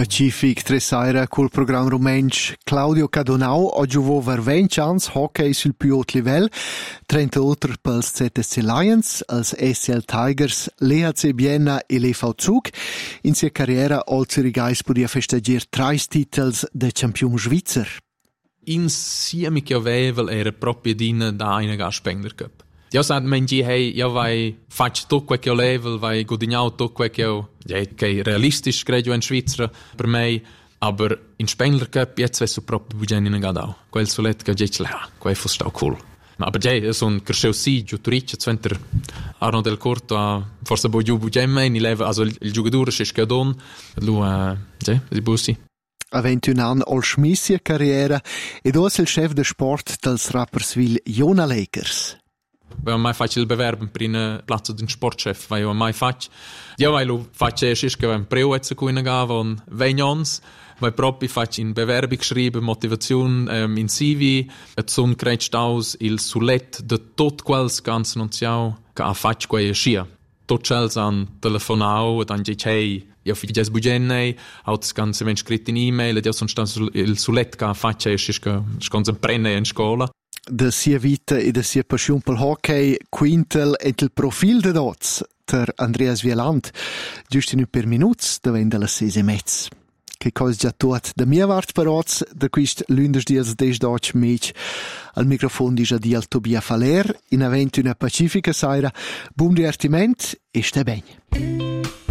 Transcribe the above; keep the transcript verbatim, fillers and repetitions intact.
Pacific Tresaira col programma rumensch Claudio Cadonau ha giovato per venti anni hockey sul più alto livello, trentotto pels Z S C Lions, als S L Tigers, l'E H C Vienna e l'E V Zug. In sua carriera oltre i guys podia festeggiare tre titoli da campione svizzer. Insieme che avevo era proprio din da una Spengler Cup. Io sa mengi hey, io vai faccio tutto quel che io level, vai guadagnare tutto quel che io, ja, che è realistisch credo in Svizzera per me, aber in Spengler Cup jetzt weißt du proprio bugen in gadau. Quel solet che dice là, quel fu sta cool. Ma aber ja, so un cresceu si giutoric center Arno del Corto, forse bo giu bugen me in level, also il giocatore è scadon, lui ja, di bussi. A ventuno anni al smissia carriera ed ora è il chef de sport dels Rapperswil Jona Lakers. Weil mai faccio il bewerben per un platz di sportchef, weil io mai faccio. Io vai lo faccio erst ist ein Preuetze kuina gava und vegnons, weil proprio faccio in bewerbung schreiben, Motivation ähm, in C V, et son krecht aus il sulet de tot quels ganz non ciao ca faccio quei schia. Tot chels an telefonau und an dice hey, io figes bugenne, hat das ganze Mensch scritto in E-Mail, ed io son stanno il sulet ca faccio erst ist che sconzen prenne in scuola. Da sia vita e da sia passione per hockey, quintel e il profil de dots ter Andreas Wieland, giusto in per minuti davant la sese mezz. Che cosa già tot da mia vart per oz, da quist lunedì dies des doc mech al microfono di Jadiel Tobia Faler in avent una pacifica saira, buon divertiment e sta bene.